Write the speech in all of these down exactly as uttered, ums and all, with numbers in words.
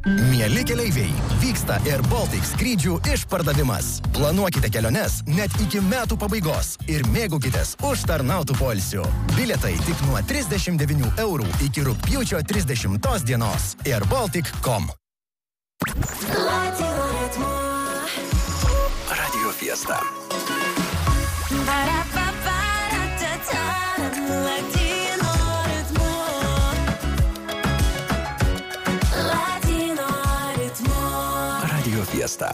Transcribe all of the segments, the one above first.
Mieli keleiviai, vyksta Air Baltic skrydžių išpardavimas. Planuokite keliones net iki metų pabaigos ir mėgaukitės užtarnautų poilsių. Bilietai tik nuo trisdešimt devynių eurų iki rugpjūčio trisdešimtos dienos. air baltic taškas com. Radio Fiesta. Radio Fiesta.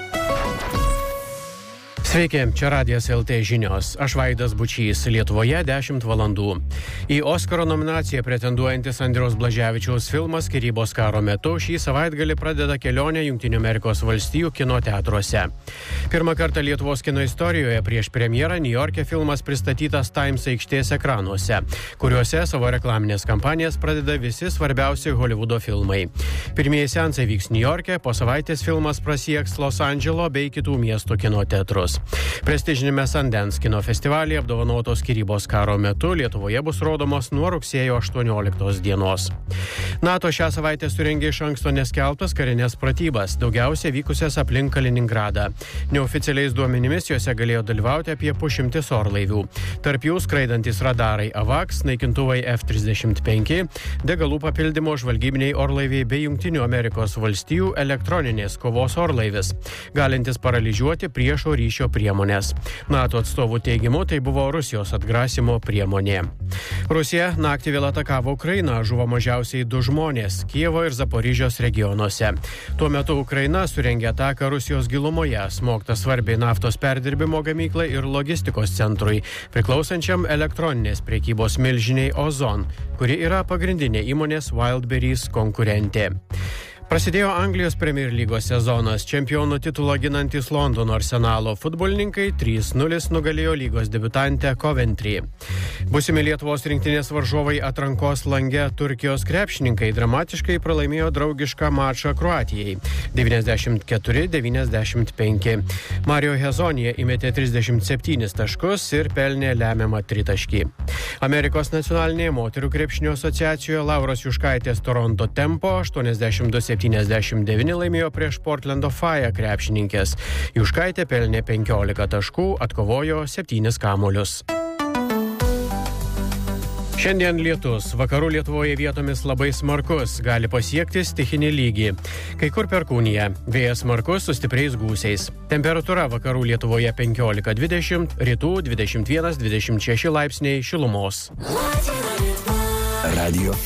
Sveiki, čia Radijas L T žinios. Aš Vaidas Bučys, Lietuvoje dešimt valandų. Į Oskaro nominaciją pretenduojantis Andriaus Blaževičiaus filmas Skyrybos karo metu šį savaitgalį pradeda kelionę Jungtinių Amerikos valstijų kino teatruose. Pirmą kartą Lietuvos kino istorijoje prieš premjerą Niujorke filmas pristatytas Times aikštės ekranuose, kuriuose savo reklaminės kampanijas pradeda visi svarbiausi Holivudo filmai. Pirmieji seansai vyks Niujorke, po savaitės filmas prasieks Los Andželo bei kitų miestų kino teatrus. Prestižinėme Sundance kino festivalyje apdovanotos Skyrybos karo metu Lietuvoje bus rodomos nuo rugsėjo aštuonioliktos dienos. NATO šią savaitę surengė iš anksto neskelbtas karinės pratybas, daugiausia vykusias aplink Kaliningradą. Neoficialiais duomenimis juose galėjo dalyvauti apie pusšimtis orlaivių. Tarp jų skraidantis radarai AVAX, naikintuvai F trisdešimt penki, degalų papildymo žvalgybiniai orlaiviai bei Jungtinių Amerikos valstijų elektroninės kovos orlaivis, galintis paralyžiuoti priešo ryšio priemonės. NATO atstovų teigimu tai buvo Rusijos atgrasimo priemonė. Rusija naktį vėl atakavo Ukrainą, žuvo mažiausiai du žmonės Kijevo ir Zaporižės regionuose. Tuo metu Ukraina surengė ataką Rusijos gilumoje, smogta svarbiai naftos perdirbimo gamyklai ir logistikos centrui, priklausančiam elektroninės prekybos milžiniai Ozon, kuri yra pagrindinė įmonės Wildberries konkurentė. Prasidėjo Anglijos Premier lygos sezonas. Čempionų titulą ginantys Londono Arsenalo futbolininkai trys nulis nugalėjo lygos debiutantę Coventry. Būsimi Lietuvos rinktinės varžovai atrankos lange Turkijos krepšininkai dramatiškai pralaimėjo draugišką mačą Kroatijai devyniasdešimt keturi devyniasdešimt penki. Mario Hezonija įmetė trisdešimt septynis taškus ir pelnė lemiamą tritaškį. Amerikos nacionalinėje moterų krepšinio asociacijoje Lauros Juškaitės Toronto Tempo aštuoniasdešimt du septyniasdešimt devyni laimėjo prieš Portlando Fire krepšininkės. Juškaitė pelnė penkiolika taškų, atkovojo septynis kamuolius. Šiandien lietus, vakarų Lietuvoje vietomis labai smarkus, gali pasiekti stichinį lygį. Kai kur perkūnija, vėjas smarkus su stipriais gūsiais. Temperatūra vakarų Lietuvoje penkiolika dvidešimt, rytų dvidešimt vienas dvidešimt šeši laipsniai šilumos. Radio